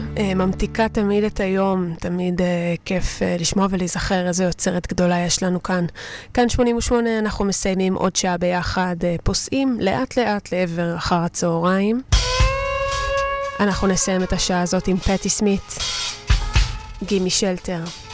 ממתיקה תמיד את היום, תמיד כיף לשמוע ולהיזכר איזו יוצרת גדולה יש לנו כאן. כאן 88 אנחנו מסיימים עוד שעה ביחד, פוסעים לאט לאט לעבר אחר הצהריים. אנחנו נסיים את השעה הזאת עם פטי סמית, גימי שלטר.